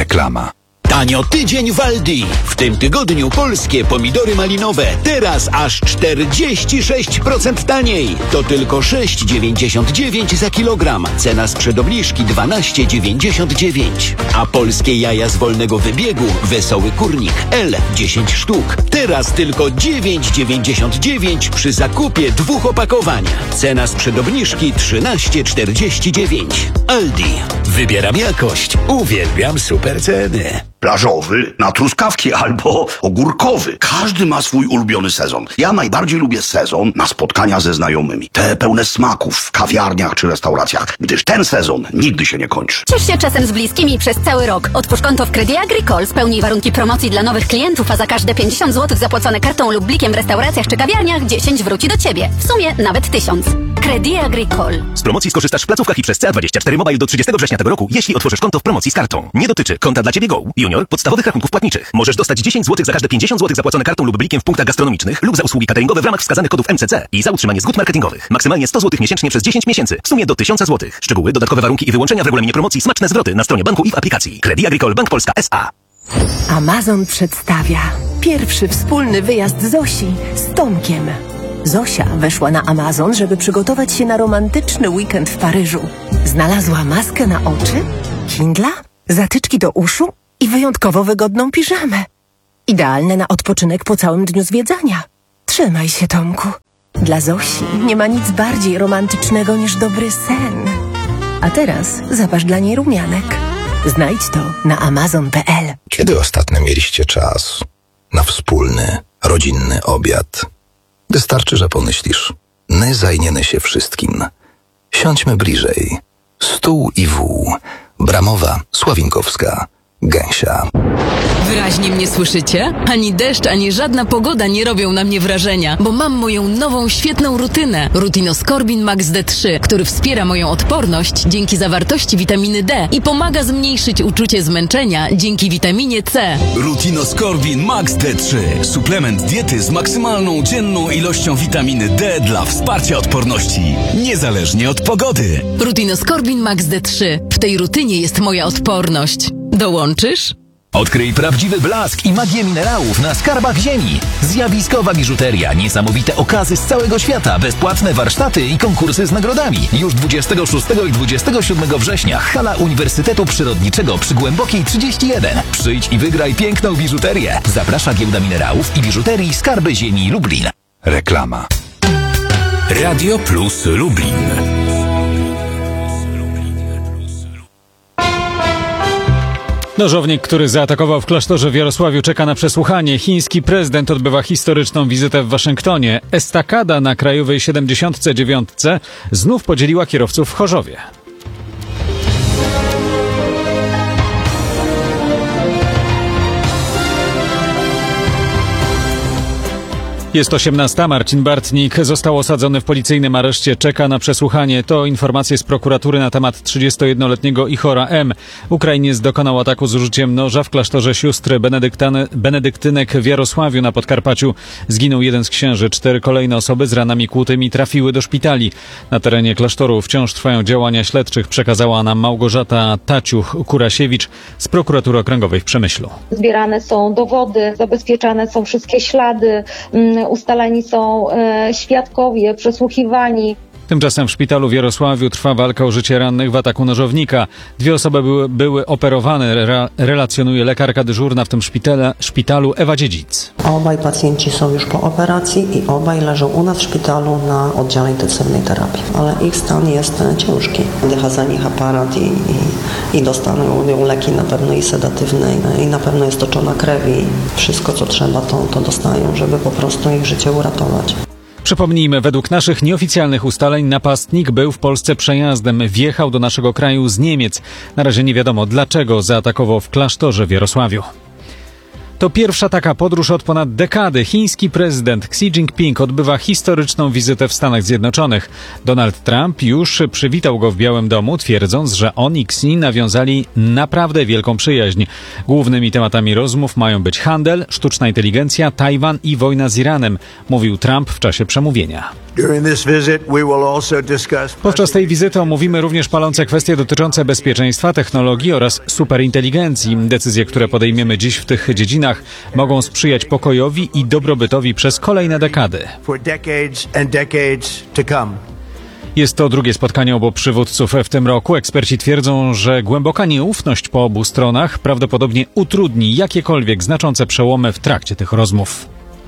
Reklama. Tanio tydzień w Aldi. W tym tygodniu polskie pomidory malinowe. Teraz aż 46% taniej. To tylko 6,99 za kilogram. Cena sprzed obniżki 12,99. A polskie jaja z wolnego wybiegu Wesoły Kurnik L 10 sztuk. Teraz tylko 9,99 przy zakupie 2 opakowań. Cena sprzed obniżki 13,49. Aldi. Wybieram jakość. Uwielbiam super ceny. Plażowy na truskawki albo ogórkowy. Każdy ma swój ulubiony sezon. Ja najbardziej lubię sezon na spotkania ze znajomymi. Te pełne smaków w kawiarniach czy restauracjach, gdyż ten sezon nigdy się nie kończy. Ciesz się czasem z bliskimi przez cały rok. Otwórz konto w Credit Agricole, spełnij warunki promocji dla nowych klientów, a za każde 50 zł zapłacone kartą lub blikiem w restauracjach czy kawiarniach 10 wróci do Ciebie. W sumie nawet 1000. Credit Agricole. Z promocji skorzystasz w placówkach i przez CA24 Mobile do 30 września tego roku, jeśli otworzysz konto w promocji z kartą. Nie dotyczy konta dla Ciebie Go, Junior, podstawowych rachunków płatniczych. Możesz dostać 10 zł za każde 50 zł zapłacone kartą lub blikiem w punktach gastronomicznych lub za usługi cateringowe w ramach wskazanych kodów MCC i za utrzymanie zgód marketingowych. Maksymalnie 100 zł miesięcznie przez 10 miesięcy. W sumie do 1000 zł. Szczegóły, dodatkowe warunki i wyłączenia w regulaminie promocji, smaczne zwroty na stronie banku i w aplikacji. Credit Agricole Bank Polska S.A. Amazon przedstawia pierwszy wspólny wyjazd Zosi z Tomkiem. Zosia weszła na Amazon, żeby przygotować się na romantyczny weekend w Paryżu. Znalazła maskę na oczy, Kindla, zatyczki do uszu i wyjątkowo wygodną piżamę. Idealne na odpoczynek po całym dniu zwiedzania. Trzymaj się, Tomku. Dla Zosi nie ma nic bardziej romantycznego niż dobry sen. A teraz zapasz dla niej rumianek. Znajdź to na amazon.pl. Kiedy ostatnio mieliście czas na wspólny, rodzinny obiad? Wystarczy, że pomyślisz, my zajmiemy się wszystkim. Siądźmy bliżej. Stół i wół. Bramowa, Sławinkowska, Gęsia. Wyraźnie mnie słyszycie? Ani deszcz, ani żadna pogoda nie robią na mnie wrażenia, bo mam moją nową, świetną rutynę. Rutinoskorbin Max D3, który wspiera moją odporność dzięki zawartości witaminy D i pomaga zmniejszyć uczucie zmęczenia dzięki witaminie C. Rutinoskorbin Max D3. Suplement diety z maksymalną dzienną ilością witaminy D dla wsparcia odporności, niezależnie od pogody. Rutinoskorbin Max D3. W tej rutynie jest moja odporność. Dołączysz? Odkryj prawdziwy blask i magię minerałów na skarbach ziemi. Zjawiskowa biżuteria, niesamowite okazy z całego świata, bezpłatne warsztaty i konkursy z nagrodami. Już 26 i 27 września hala Uniwersytetu Przyrodniczego przy Głębokiej 31. Przyjdź i wygraj piękną biżuterię. Zaprasza Giełda Minerałów i Biżuterii Skarby Ziemi Lublin. Reklama. Radio Plus Lublin. Nożownik, który zaatakował w klasztorze w Jarosławiu, czeka na przesłuchanie. Chiński prezydent odbywa historyczną wizytę w Waszyngtonie. Estakada na Krajowej 79 znów podzieliła kierowców w Chorzowie. Jest 18. Marcin Bartnik został osadzony w policyjnym areszcie. Czeka na przesłuchanie. To informacje z prokuratury na temat 31-letniego Ihora M. Ukrainiec dokonał ataku z użyciem noża w klasztorze sióstr benedyktynek w Jarosławiu na Podkarpaciu. Zginął jeden z księży. 4 kolejne osoby z ranami kłutymi trafiły do szpitali. Na terenie klasztoru wciąż trwają działania śledczych, przekazała nam Małgorzata Taciuch-Kurasiewicz z prokuratury okręgowej w Przemyślu. Zbierane są dowody, zabezpieczane są wszystkie ślady, ustalani są świadkowie, przesłuchiwani. Tymczasem w szpitalu w Jarosławiu trwa walka o życie rannych w ataku nożownika. 2 osoby były operowane, relacjonuje lekarka dyżurna w tym szpitalu Ewa Dziedzic. Obaj pacjenci są już po operacji i obaj leżą u nas w szpitalu na oddziale intensywnej terapii, ale ich stan jest ciężki. Oddycha za nich aparat i dostaną leki na pewno i sedatywne i na pewno jest toczona krew i wszystko co trzeba to dostają, żeby po prostu ich życie uratować. Przypomnijmy, według naszych nieoficjalnych ustaleń napastnik był w Polsce przejazdem. Wjechał do naszego kraju z Niemiec. Na razie nie wiadomo, dlaczego zaatakował w klasztorze w Jarosławiu. To pierwsza taka podróż od ponad dekady. Chiński prezydent Xi Jinping odbywa historyczną wizytę w Stanach Zjednoczonych. Donald Trump już przywitał go w Białym Domu, twierdząc, że on i Xi nawiązali naprawdę wielką przyjaźń. Głównymi tematami rozmów mają być handel, sztuczna inteligencja, Tajwan i wojna z Iranem, mówił Trump w czasie przemówienia. Podczas tej wizyty omówimy również palące kwestie dotyczące bezpieczeństwa, technologii oraz superinteligencji. Decyzje, które podejmiemy dziś w tych dziedzinach, mogą sprzyjać pokojowi i dobrobytowi przez kolejne dekady. Jest to drugie spotkanie obu przywódców w tym roku. Eksperci twierdzą, że głęboka nieufność po obu stronach prawdopodobnie utrudni jakiekolwiek znaczące przełomy w trakcie tych rozmów.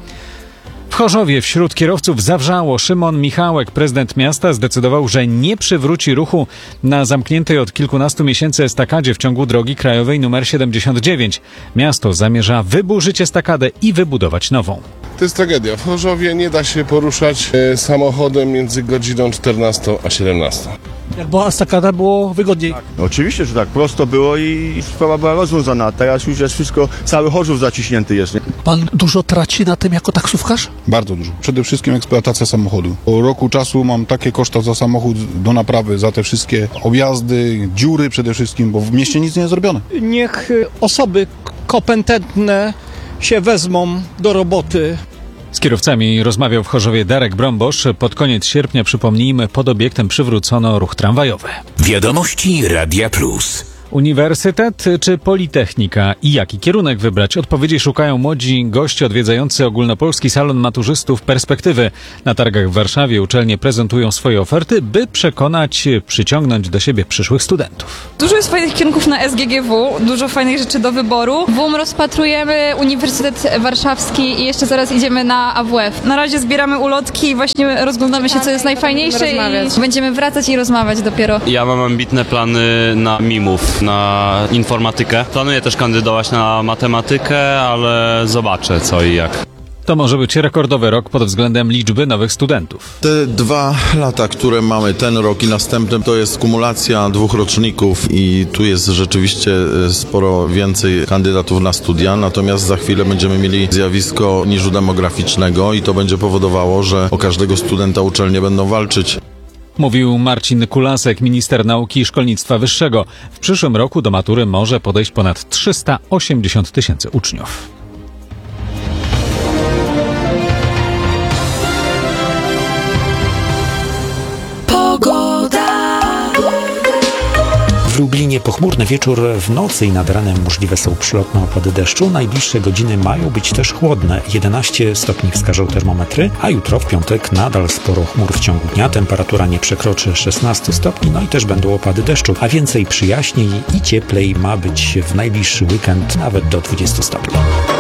W Chorzowie wśród kierowców zawrzało. Szymon Michałek, prezydent miasta, zdecydował, że nie przywróci ruchu na zamkniętej od kilkunastu miesięcy estakadzie w ciągu drogi krajowej nr 79. Miasto zamierza wyburzyć estakadę i wybudować nową. To jest tragedia. W Chorzowie nie da się poruszać samochodem między godziną 14 a 17. Jak była estakada, było wygodniej. Tak. Oczywiście, że tak. Prosto było i sprawa była rozwiązana. Teraz już jest wszystko, cały Chorzów zaciśnięty jest. Nie? Pan dużo traci na tym jako taksówkarz? Bardzo dużo. Przede wszystkim eksploatacja samochodu. Po roku czasu mam takie koszta za samochód do naprawy, za te wszystkie objazdy, dziury przede wszystkim, bo w mieście nic nie jest zrobione. Niech osoby kompetentne się wezmą do roboty. Z kierowcami rozmawiał w Chorzowie Darek Brombosz. Pod koniec sierpnia, przypomnijmy, pod obiektem przywrócono ruch tramwajowy. Wiadomości Radia Plus. Uniwersytet czy Politechnika i jaki kierunek wybrać? Odpowiedzi szukają młodzi goście odwiedzający ogólnopolski salon maturzystów Perspektywy. Na targach w Warszawie uczelnie prezentują swoje oferty, by przyciągnąć do siebie przyszłych studentów. Dużo jest fajnych kierunków na SGGW, dużo fajnych rzeczy do wyboru. WUM rozpatrujemy, Uniwersytet Warszawski i jeszcze zaraz idziemy na AWF. Na razie zbieramy ulotki i właśnie rozglądamy się, co jest najfajniejsze i będziemy wracać i rozmawiać dopiero. Ja mam ambitne plany na MIMów, na informatykę. Planuję też kandydować na matematykę, ale zobaczę co i jak. To może być rekordowy rok pod względem liczby nowych studentów. Te 2 lata, które mamy, ten rok i następny, to jest kumulacja 2 roczników i tu jest rzeczywiście sporo więcej kandydatów na studia, natomiast za chwilę będziemy mieli zjawisko niżu demograficznego i to będzie powodowało, że o każdego studenta uczelnie będą walczyć. Mówił Marcin Kulasek, minister nauki i szkolnictwa wyższego. W przyszłym roku do matury może podejść ponad 380 000 uczniów. W Lublinie pochmurny wieczór, w nocy i nad ranem możliwe są przelotne opady deszczu. Najbliższe godziny mają być też chłodne. 11 stopni wskażą termometry, a jutro w piątek nadal sporo chmur w ciągu dnia. Temperatura nie przekroczy 16 stopni, no i też będą opady deszczu, a więcej przyjaźni i cieplej ma być w najbliższy weekend, nawet do 20 stopni.